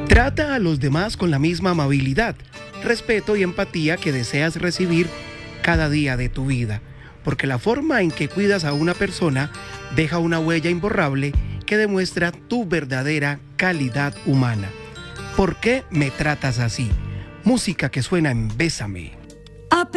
Trata a los demás con la misma amabilidad, respeto y empatía que deseas recibir cada día de tu vida, porque la forma en que cuidas a una persona deja una huella imborrable que demuestra tu verdadera calidad humana. ¿Por qué me tratas así? Música que suena en Bésame.